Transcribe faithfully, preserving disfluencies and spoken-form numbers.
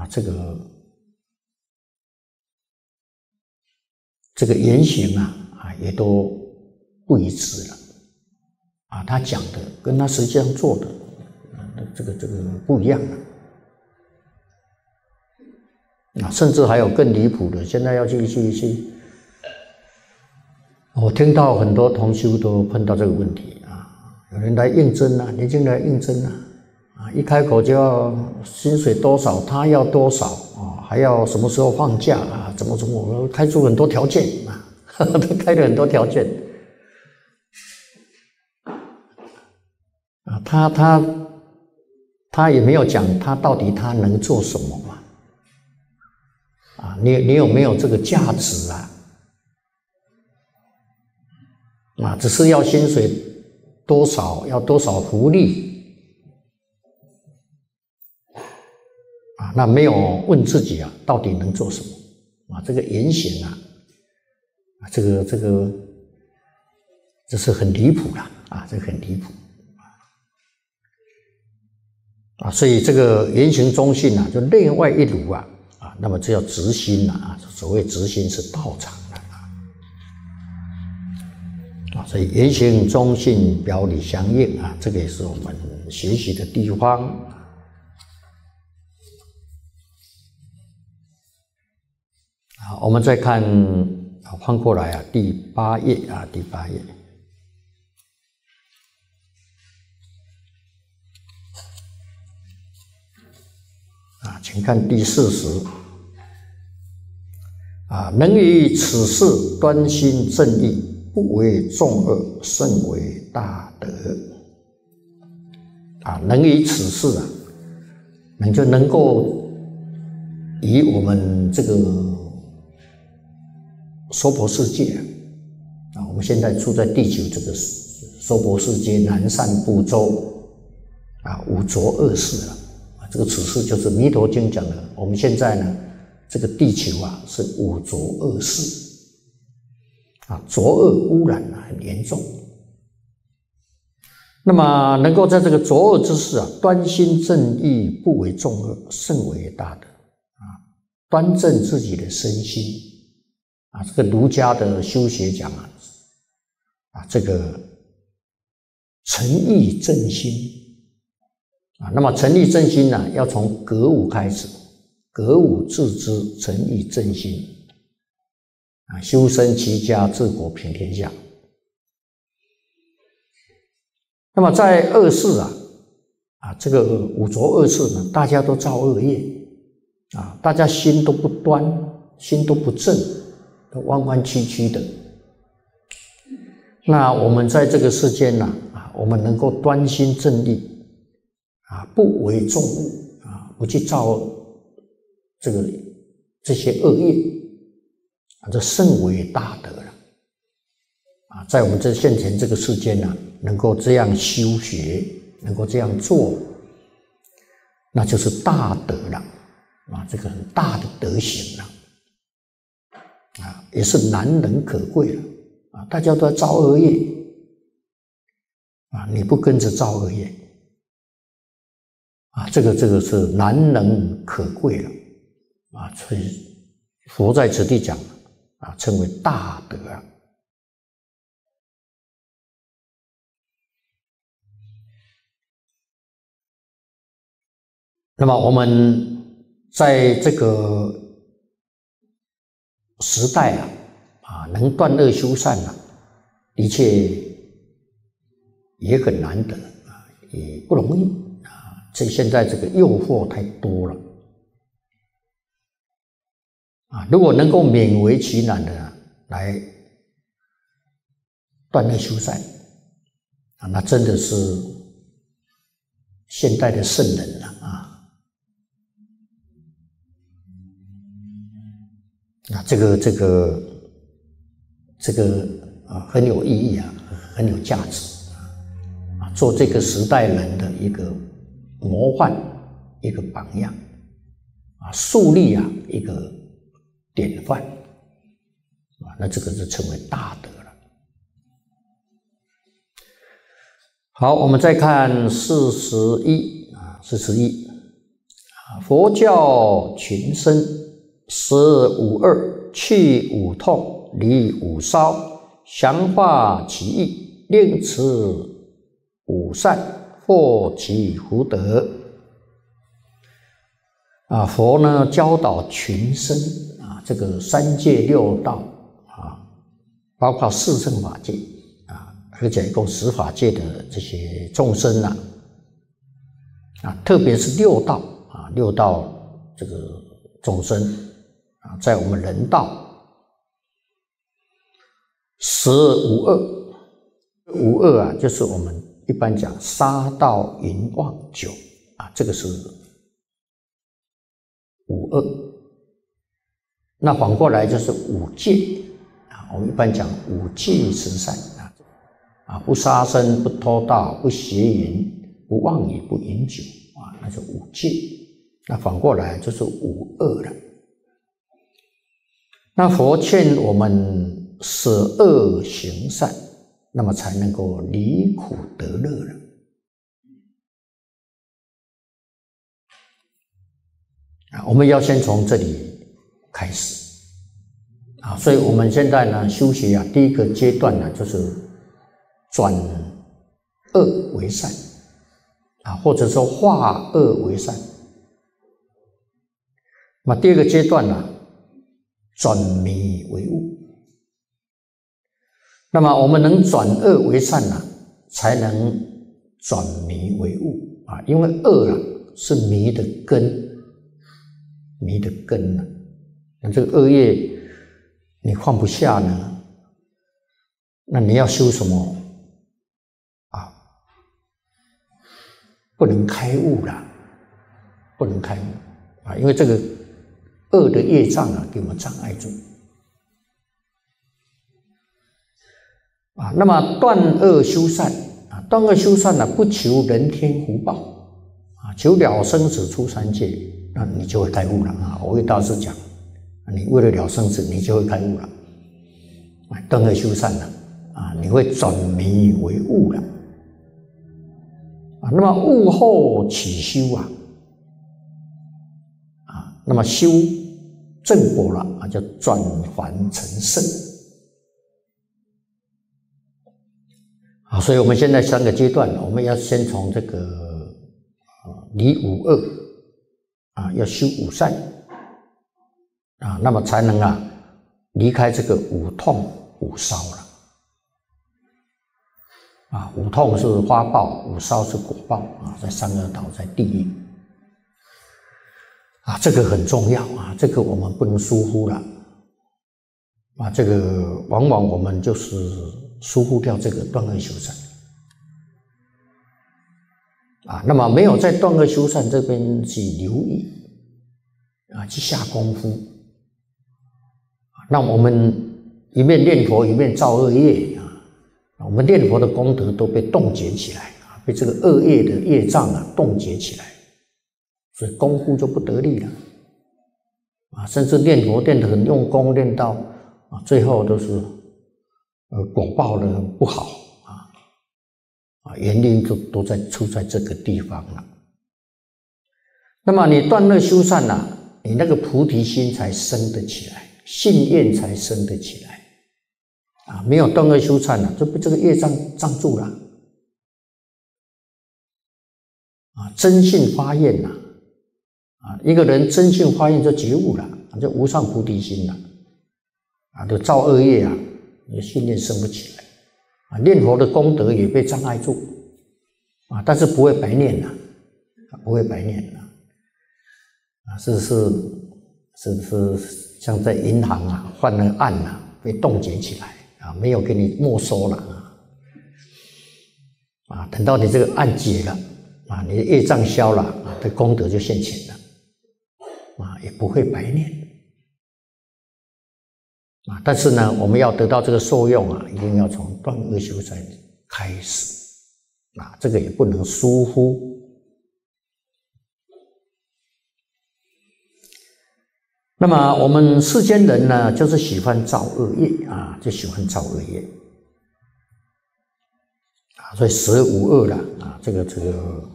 啊，这个这个言行啊啊也都不一致了啊，他讲的跟他实际上做的啊这个这个不一样了啊，甚至还有更离谱的，现在要去去去，我听到很多同修都碰到这个问题啊，有人来应征啊，年轻人来应征啊。啊，一开口就要薪水多少，他要多少啊，还要什么时候放假啊？怎么怎么开出很多条件啊，都开了很多条件啊，他他他也没有讲他到底他能做什么嘛？啊，你你有没有这个价值啊？啊，只是要薪水多少，要多少福利。啊，那没有问自己啊，到底能做什么？啊，这个言行啊，啊，这个这个，这是很离谱了啊，这个很离谱啊，所以这个言行中性啊，就内外一如啊，啊，那么这叫直心呐啊，所谓直心是道场了啊，啊，所以言行中性，表里相应啊，这个也是我们学习的地方。好，我们再看，翻过来啊，第八页啊，第八页啊，请看第四十啊，能于此事端心正义，不为众恶，甚为大德啊，能于此事啊，能就能够以我们这个娑婆世界啊，我们现在住在地球这个娑婆世界南赡部洲啊，五浊恶世了啊，这个此事就是《弥陀经》讲的。我们现在呢，这个地球啊是五浊恶世啊，浊恶污染啊很严重。那么能够在这个浊恶之世啊，端心正义，不为众恶，甚为大德啊，端正自己的身心。啊，这个儒家的修学讲啊，啊，这个诚意正心啊，那么诚意正心呢、啊，要从格物开始，格物致知，诚意正心啊，修身齐家治国平天下。那么在恶世啊，啊，这个五浊恶世呢，大家都造恶业啊，大家心都不端，心都不正。弯弯曲曲的，那我们在这个世间呢、啊，啊，我们能够端心正义，啊，不为众恶，啊，不去造这个这些恶业，啊，这甚为大德了，啊，在我们这现前这个世间呢、啊，能够这样修学，能够这样做，那就是大德了，啊，这个很大的德行了。啊，也是难能可贵了啊！大家都在造恶业啊，你不跟着造恶业啊，这个这个是难能可贵了啊！所以佛在此地讲啊，称为大德啊。那么我们在这个时代啊，啊，能断恶修善啊，的确也很难得啊，也不容易啊。这现在这个诱惑太多了啊，如果能够勉为其难的、啊、来断恶修善啊，那真的是现代的圣人了啊。啊，这个这个这个啊很有意义啊，很有价值啊，做这个时代人的一个模范，一个榜样啊，树立啊一个典范啊，那这个就称为大德了。好，我们再看四十一啊，四十一啊， 佛教群生，十五恶，去五痛，离五骚，详化其意，令持五善，获其福德。啊，佛呢教导群生啊，这个三界六道啊，包括四圣法界啊，而且一共十法界的这些众生啊，啊，特别是六道啊，六道这个众生啊，在我们人道十五恶，五恶啊，就是我们一般讲杀盗淫妄酒啊，这个是五恶。那反过来就是五戒啊，我们一般讲五戒十善啊，啊，不杀生，不偷盗，不邪淫，不妄语，不饮酒啊，那是五戒。那反过来就是五恶了。那佛劝我们舍恶行善，那么才能够离苦得乐了。啊，我们要先从这里开始啊，所以我们现在呢修学啊，第一个阶段呢就是转恶为善啊，或者说化恶为善。那第二个阶段呢，转迷为悟。那么我们能转恶为善呢，才能转迷为悟啊，因为恶啊是迷的根。迷的根呢、啊，那这个恶业你放不下呢，那你要修什么啊？不能开悟了，不能开悟啊！因为这个恶的业障啊，给我们障碍住啊。那么断恶修善啊，断恶修善呢、啊，不求人天福报啊，求了生死出三界。那你就会开悟了啊！我为大师讲，你为了了生死，你就会开悟了，断恶修善了啊！你会转迷为悟了啊！那么悟后起修啊啊！那么修正果了啊，叫转凡成圣啊！所以我们现在三个阶段，我们要先从这个啊离五恶。啊，要修五善啊，那么才能啊离开这个五痛五烧了啊。五痛是花报，五烧是果报啊，在三恶道，在地狱啊，这个很重要啊，这个我们不能疏忽了啊。这个往往我们就是疏忽掉这个断恶修善啊，那么没有在断恶修善这边去留意啊，去下功夫，那我们一面念佛一面造恶业啊，我们念佛的功德都被冻结起来啊，被这个恶业的业障啊冻结起来，所以功夫就不得力了啊，甚至念佛念得很用功，念到啊最后都是呃果报呢不好。啊，原因都都在出在这个地方了。那么你断恶修善呐、啊，你那个菩提心才生得起来，信愿才生得起来。啊，没有断恶修善呐、啊，就被这个业障障住了。啊，真信发愿呐、啊，啊，一个人真信发愿就觉悟了，就无上菩提心了。啊，就造恶业啊，你的信念生不起来。啊，念佛的功德也被障碍住啊，但是不会白念了、啊，不会白念了啊，是是是是像在银行啊犯了案啊，被冻结起来啊，没有给你没收了啊，啊，等到你这个案解了啊，你的业障消了啊，这功德就现前了啊，也不会白念。啊，但是呢，我们要得到这个受用啊，一定要从断恶修善开始啊，这个也不能疏忽。那么我们世间人呢，就是喜欢造恶业啊，就喜欢造恶业啊，所以十五恶了啊，这个这个